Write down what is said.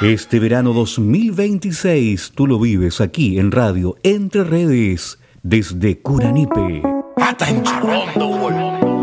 Este verano 2026 tú lo vives aquí en Radio Entre Redes desde Curanipe. Atención.